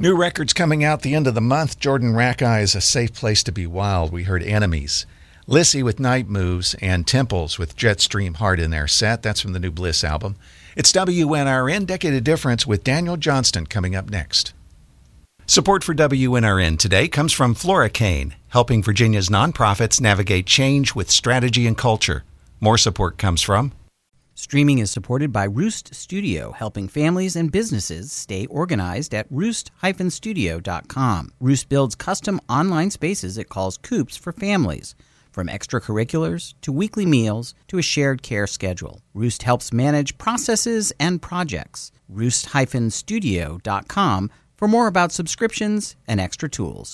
New records coming out the end of the month. Jordan Rakei is A Safe Place to Be Wild. We heard Enemies. Lissy with Night Moves and Temples with Jetstream Heart in their set. That's from the new Bliss album. It's WNRN Decade of Difference with Daniel Johnston coming up next. Support for WNRN today comes from Floricane, helping Virginia's nonprofits navigate change with strategy and culture. More support comes from Streaming is supported by Roost Studio, helping families and businesses stay organized at roost-studio.com. Roost builds custom online spaces it calls Coops for families, from extracurriculars to weekly meals to a shared care schedule. Roost helps manage processes and projects. Roost-studio.com for more about subscriptions and extra tools.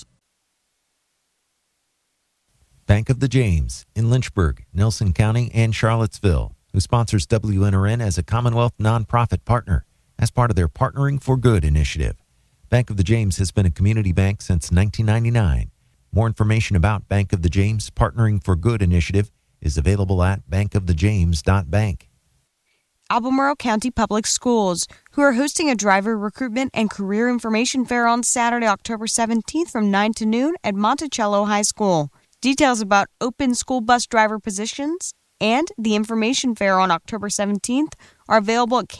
Bank of the James in Lynchburg, Nelson County, and Charlottesville, who sponsors WNRN as a Commonwealth nonprofit partner as part of their Partnering for Good initiative. Bank of the James has been a community bank since 1999. More information about Bank of the James Partnering for Good initiative is available at bankofthejames.bank. Albemarle County Public Schools, who are hosting a driver recruitment and career information fair on Saturday, October 17th from 9 to noon at Monticello High School. Details about open school bus driver positions and the information fair on October 17th are available at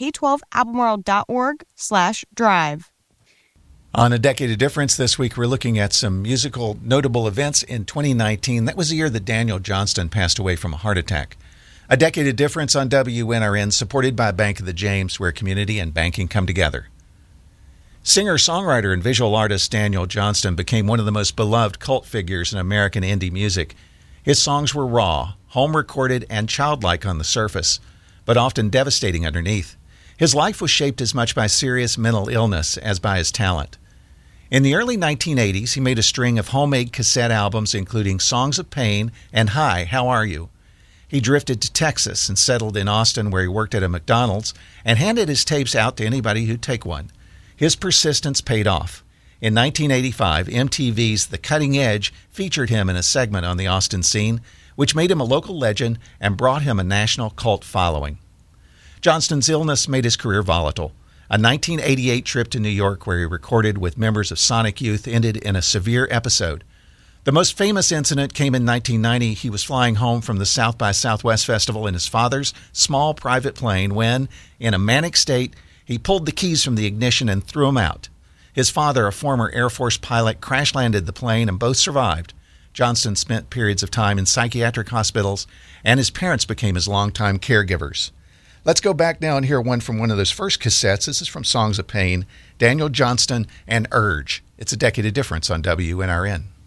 k12albemarle.org/drive. On A Decade of Difference this week, we're looking at some musical notable events in 2019. That was the year that Daniel Johnston passed away from a heart attack. A Decade of Difference on WNRN, supported by Bank of the James, where community and banking come together. Singer, songwriter, and visual artist Daniel Johnston became one of the most beloved cult figures in American indie music. His songs were raw, home-recorded, and childlike on the surface, but often devastating underneath. His life was shaped as much by serious mental illness as by his talent. In the early 1980s, he made a string of homemade cassette albums, including Songs of Pain and Hi, How Are You? He drifted to Texas and settled in Austin, where he worked at a McDonald's and handed his tapes out to anybody who'd take one. His persistence paid off. In 1985, MTV's The Cutting Edge featured him in a segment on the Austin scene, which made him a local legend and brought him a national cult following. Johnston's illness made his career volatile. A 1988 trip to New York, where he recorded with members of Sonic Youth, ended in a severe episode. The most famous incident came in 1990. He was flying home from the South by Southwest Festival in his father's small private plane when, in a manic state, he pulled the keys from the ignition and threw them out. His father, a former Air Force pilot, crash-landed the plane and both survived. Johnston spent periods of time in psychiatric hospitals, and his parents became his longtime caregivers. Let's go back now and hear one from one of those first cassettes. This is from Songs of Pain, Daniel Johnston and Urge. It's A Decade of Difference on WNRN.